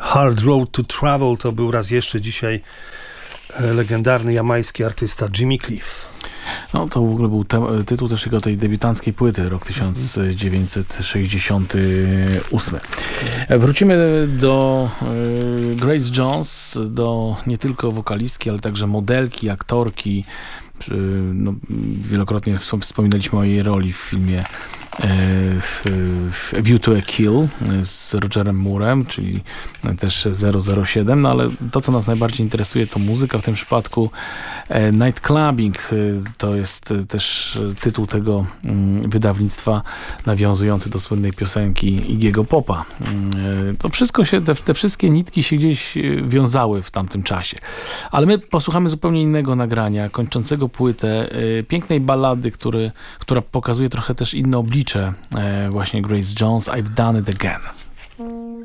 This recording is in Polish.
Hard Road to Travel to był raz jeszcze dzisiaj legendarny jamański artysta Jimmy Cliff. No to w ogóle był tytuł też jego tej debiutanckiej płyty, rok 1968. Wrócimy do Grace Jones, do nie tylko wokalistki, ale także modelki, aktorki. No, wielokrotnie wspominaliśmy o jej roli w filmie A View to a Kill z Rogerem Moorem, czyli też 007, no ale to, co nas najbardziej interesuje, to muzyka w tym przypadku. Night Clubbing to jest też tytuł tego wydawnictwa nawiązujący do słynnej piosenki Iggy'ego Popa. To wszystko się, te wszystkie nitki się gdzieś wiązały w tamtym czasie. Ale my posłuchamy zupełnie innego nagrania, kończącego płytę, pięknej ballady, która pokazuje trochę też inne oblicze właśnie Grace Jones, I've Done It Again.